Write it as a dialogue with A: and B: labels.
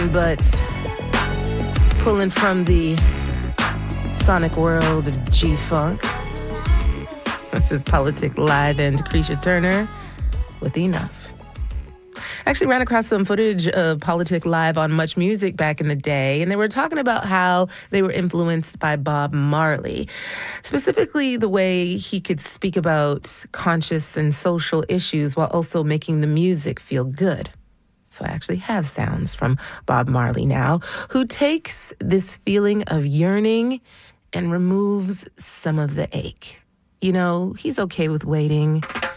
A: But pulling from the sonic world of G-Funk, this is Politic Live and Carisha Turner with Enough. I actually ran across some footage of Politic Live on Much Music back in the day, and they were talking about how they were influenced by Bob Marley, specifically the way he could speak about conscious and social issues while also making the music feel good. So I actually have sounds from Bob Marley now, who takes this feeling of yearning and removes some of the ache. You know, he's okay with waiting.